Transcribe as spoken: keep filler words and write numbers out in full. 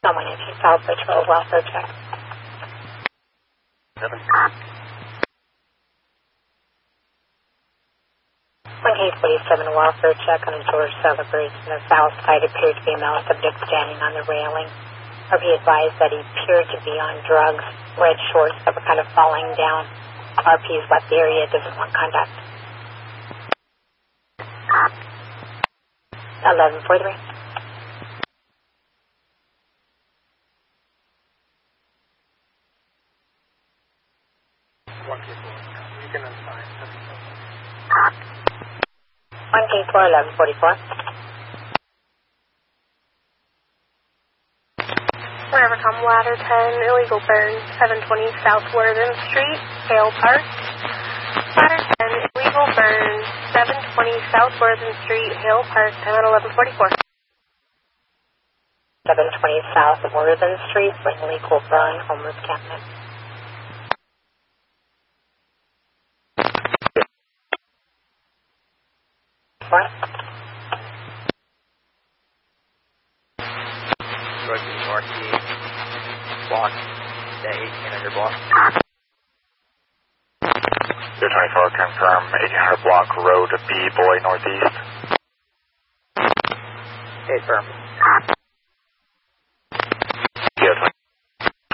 Someone if you South Bridge for a welfare check. Seven. one eight forty-seven welfare check on a George Celebration. The south side appeared to be a male subject standing on the railing. Or be advised that he appeared to be on drugs, red shorts that were kind of falling down. R P's left the area, doesn't want contact. eleven forty-three. one two four. You can unsign. one eight four, eleven forty-four. Wherever come ladder ten, illegal burn, seven twenty South Worthing Street, Hale Park. Ladder ten, illegal burn, seven twenty South Worthing Street, Hale Park, time at eleven forty-four. seven twenty South Worthing Street for an illegal burn, homeless cabinet. What? Drug use R T block, the eighteen hundred block. two twenty-four, confirm eighteen hundred block road B, Boy, northeast. Okay, firm.